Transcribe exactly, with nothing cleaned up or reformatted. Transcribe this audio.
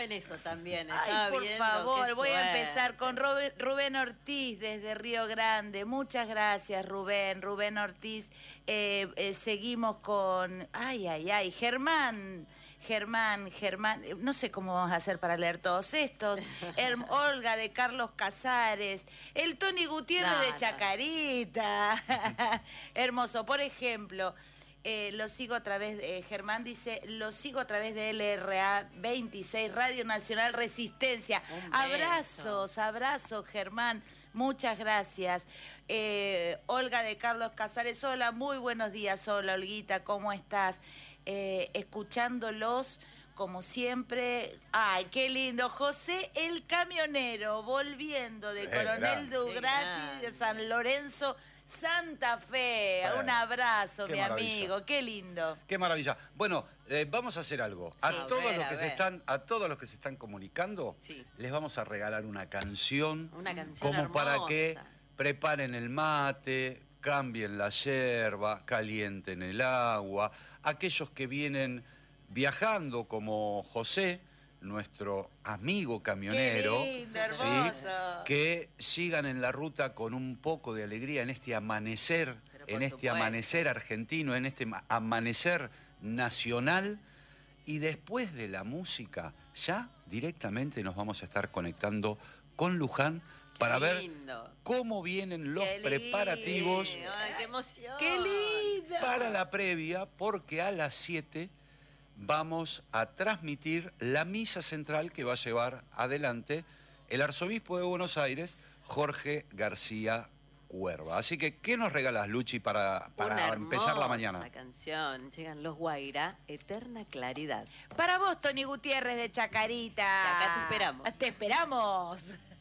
En eso también. Ay, por favor, voy a empezar con Rubén, Rubén Ortiz desde Río Grande. Muchas gracias, Rubén. Rubén Ortiz. Eh, eh, seguimos con... Ay, ay, ay. Germán. Germán, Germán, no sé cómo vamos a hacer para leer todos estos. Her Olga de Carlos Casares, el Tony Gutiérrez no, de Chacarita. No. Hermoso. Por ejemplo, eh, lo sigo a través de, eh, Germán dice, lo sigo a través de L R A veintiséis, Radio Nacional Resistencia. Abrazos, abrazos, Germán. Muchas gracias. Eh, Olga de Carlos Casares, hola, muy buenos días. Hola, Olguita, ¿cómo estás? Eh, escuchándolos como siempre. Ay, qué lindo. José el Camionero, volviendo de eh, Coronel Dugrati de San Lorenzo, Santa Fe. Eh, Un abrazo, mi maravilla. amigo. Qué lindo. Qué maravilla. Bueno, eh, vamos a hacer algo. A, sí, todos ver, los que se están, a todos los que se están comunicando, sí. les vamos a regalar una canción, una canción como hermosa. Para que preparen el mate, cambien la yerba, calienten el agua. Aquellos que vienen viajando como José, nuestro amigo camionero, Qué lindo, hermoso. ¿sí? Que sigan en la ruta con un poco de alegría en este amanecer, en este supuesto. amanecer argentino, en este amanecer nacional. Y después de la música, ya directamente nos vamos a estar conectando con Luján para ver cómo vienen los preparativos. Ay, qué emoción. ¡Qué lindo! Para la previa, porque a las siete vamos a transmitir la misa central que va a llevar adelante el arzobispo de Buenos Aires, Jorge García Cuerva. Así que, ¿qué nos regalas, Luchi, para, para empezar la mañana? Una canción. Llegan los Guairá, Eterna Claridad. Para vos, Tony Gutiérrez de Chacarita. Y acá te esperamos. Te esperamos.